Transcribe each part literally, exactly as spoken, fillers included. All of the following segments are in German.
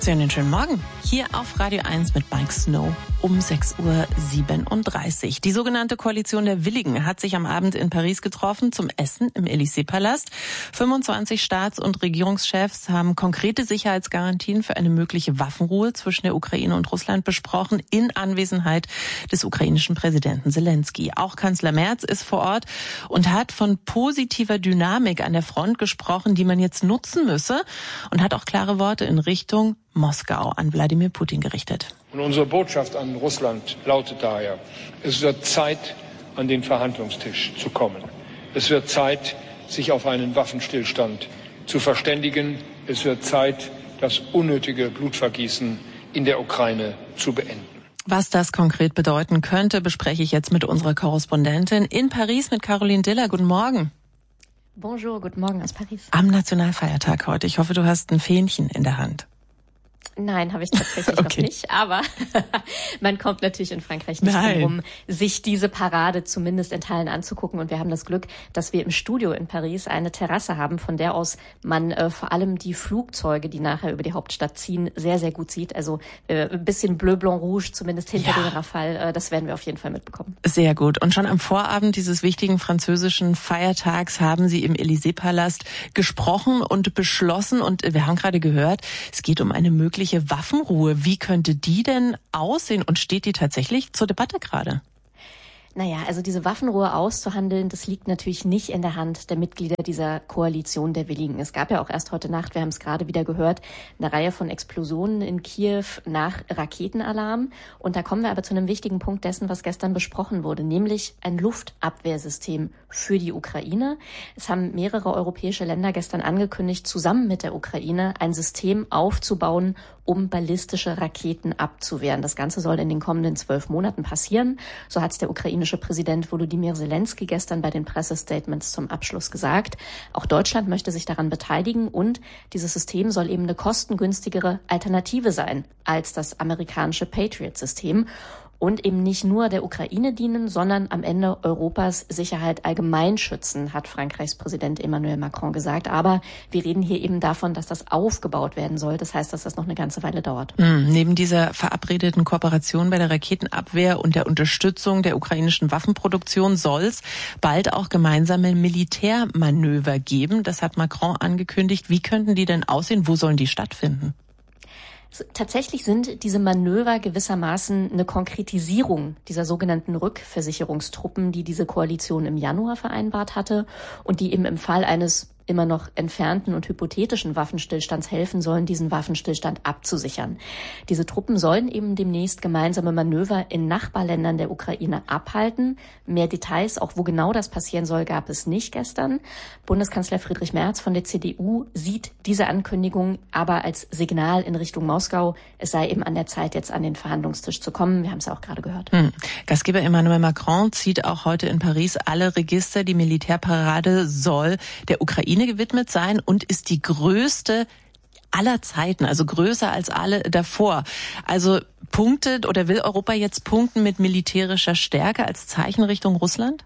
Einen schönen Morgen. Hier auf Radio eins mit Mike Snow um sechs Uhr siebenunddreißig. Die sogenannte Koalition der Willigen hat sich am Abend in Paris getroffen zum Essen im Élysée-Palast. fünfundzwanzig Staats- und Regierungschefs haben konkrete Sicherheitsgarantien für eine mögliche Waffenruhe zwischen der Ukraine und Russland besprochen, in Anwesenheit des ukrainischen Präsidenten Zelensky. Auch Kanzler Merz ist vor Ort und hat von positiver Dynamik an der Front gesprochen, die man jetzt nutzen müsse, und hat auch klare Worte in Richtung Moskau an Wladimir Putin gerichtet. Und unsere Botschaft an Russland lautet daher: Es wird Zeit, an den Verhandlungstisch zu kommen. Es wird Zeit, sich auf einen Waffenstillstand zu verständigen. Es wird Zeit, das unnötige Blutvergießen in der Ukraine zu beenden. Was das konkret bedeuten könnte, bespreche ich jetzt mit unserer Korrespondentin in Paris, mit Caroline Diller. Guten Morgen. Bonjour, guten Morgen aus Paris. Am Nationalfeiertag heute. Ich hoffe, du hast ein Fähnchen in der Hand. Nein, habe ich tatsächlich okay. noch nicht, aber man kommt natürlich in Frankreich nicht Nein. drum, sich diese Parade zumindest in Teilen anzugucken. Und wir haben das Glück, dass wir im Studio in Paris eine Terrasse haben, von der aus man äh, vor allem die Flugzeuge, die nachher über die Hauptstadt ziehen, sehr, sehr gut sieht. Also äh, ein bisschen Bleu, Blanc, Rouge, zumindest hinter ja. den Rafale, äh, das werden wir auf jeden Fall mitbekommen. Sehr gut. Und schon am Vorabend dieses wichtigen französischen Feiertags haben Sie im Élysée-Palast gesprochen und beschlossen. Und wir haben gerade gehört, es geht um eine mögliche Waffenruhe. Wie könnte die denn aussehen und steht die tatsächlich zur Debatte gerade? Naja, also diese Waffenruhe auszuhandeln, das liegt natürlich nicht in der Hand der Mitglieder dieser Koalition der Willigen. Es gab ja auch erst heute Nacht, wir haben es gerade wieder gehört, eine Reihe von Explosionen in Kiew nach Raketenalarm. Und da kommen wir aber zu einem wichtigen Punkt dessen, was gestern besprochen wurde, nämlich ein Luftabwehrsystem für die Ukraine. Es haben mehrere europäische Länder gestern angekündigt, zusammen mit der Ukraine ein System aufzubauen, um ballistische Raketen abzuwehren. Das Ganze soll in den kommenden zwölf Monaten passieren. So hat es der ukrainische Präsident Volodymyr Zelensky gestern bei den Pressestatements zum Abschluss gesagt. Auch Deutschland möchte sich daran beteiligen und dieses System soll eben eine kostengünstigere Alternative sein als das amerikanische Patriot-System. Und eben nicht nur der Ukraine dienen, sondern am Ende Europas Sicherheit allgemein schützen, hat Frankreichs Präsident Emmanuel Macron gesagt. Aber wir reden hier eben davon, dass das aufgebaut werden soll. Das heißt, dass das noch eine ganze Weile dauert. Mhm. Neben dieser verabredeten Kooperation bei der Raketenabwehr und der Unterstützung der ukrainischen Waffenproduktion soll es bald auch gemeinsame Militärmanöver geben. Das hat Macron angekündigt. Wie könnten die denn aussehen? Wo sollen die stattfinden? Tatsächlich sind diese Manöver gewissermaßen eine Konkretisierung dieser sogenannten Rückversicherungstruppen, die diese Koalition im Januar vereinbart hatte und die eben im Fall eines immer noch entfernten und hypothetischen Waffenstillstands helfen sollen, diesen Waffenstillstand abzusichern. Diese Truppen sollen eben demnächst gemeinsame Manöver in Nachbarländern der Ukraine abhalten. Mehr Details, auch wo genau das passieren soll, gab es nicht gestern. Bundeskanzler Friedrich Merz von der C D U sieht diese Ankündigung aber als Signal in Richtung Moskau. Es sei eben an der Zeit, jetzt an den Verhandlungstisch zu kommen. Wir haben es ja auch gerade gehört. Hm. Gastgeber Emmanuel Macron zieht auch heute in Paris alle Register. Die Militärparade soll der Ukraine gewidmet sein und ist die größte aller Zeiten, also größer als alle davor. Also punktet oder will Europa jetzt punkten mit militärischer Stärke als Zeichen Richtung Russland?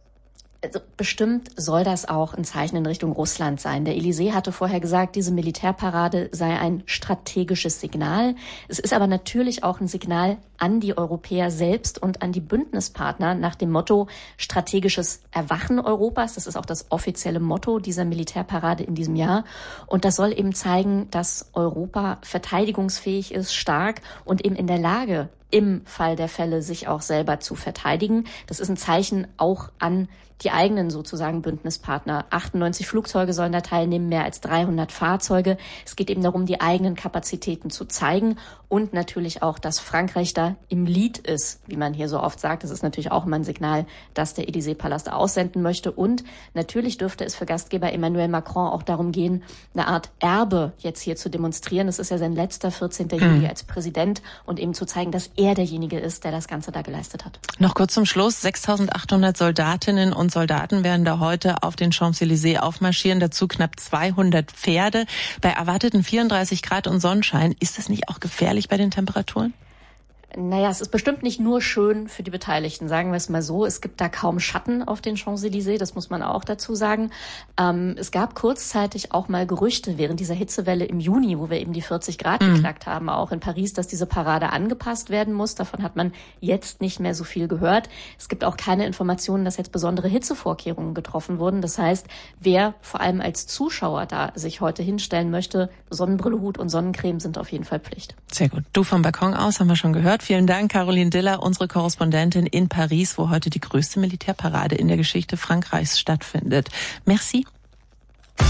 Also bestimmt soll das auch ein Zeichen in Richtung Russland sein. Der Élysée hatte vorher gesagt, diese Militärparade sei ein strategisches Signal. Es ist aber natürlich auch ein Signal an die Europäer selbst und an die Bündnispartner nach dem Motto strategisches Erwachen Europas. Das ist auch das offizielle Motto dieser Militärparade in diesem Jahr. Und das soll eben zeigen, dass Europa verteidigungsfähig ist, stark und eben in der Lage, im Fall der Fälle sich auch selber zu verteidigen. Das ist ein Zeichen auch an die eigenen sozusagen Bündnispartner. achtundneunzig Flugzeuge sollen da teilnehmen, mehr als dreihundert Fahrzeuge. Es geht eben darum, die eigenen Kapazitäten zu zeigen und natürlich auch, dass Frankreich da im Lead ist, wie man hier so oft sagt. Das ist natürlich auch immer ein Signal, dass der Élysée-Palast aussenden möchte. Und natürlich dürfte es für Gastgeber Emmanuel Macron auch darum gehen, eine Art Erbe jetzt hier zu demonstrieren. Es ist ja sein letzter vierzehnten Juli mhm. als Präsident und eben zu zeigen, dass er derjenige ist, der das Ganze da geleistet hat. Noch kurz zum Schluss. sechstausendachthundert Soldatinnen und Soldaten werden da heute auf den Champs-Élysées aufmarschieren. Dazu knapp zweihundert Pferde. Bei erwarteten vierunddreißig Grad und Sonnenschein, ist das nicht auch gefährlich bei den Temperaturen? Naja, es ist bestimmt nicht nur schön für die Beteiligten, sagen wir es mal so. Es gibt da kaum Schatten auf den Champs-Élysées, das muss man auch dazu sagen. Ähm, es gab kurzzeitig auch mal Gerüchte während dieser Hitzewelle im Juni, wo wir eben die vierzig Grad mhm. geknackt haben, auch in Paris, dass diese Parade angepasst werden muss. Davon hat man jetzt nicht mehr so viel gehört. Es gibt auch keine Informationen, dass jetzt besondere Hitzevorkehrungen getroffen wurden. Das heißt, wer vor allem als Zuschauer da sich heute hinstellen möchte, Sonnenbrille, Hut und Sonnencreme sind auf jeden Fall Pflicht. Sehr gut. Du vom Balkon aus, haben wir schon gehört. Vielen Dank, Caroline Diller, unsere Korrespondentin in Paris, wo heute die größte Militärparade in der Geschichte Frankreichs stattfindet. Merci.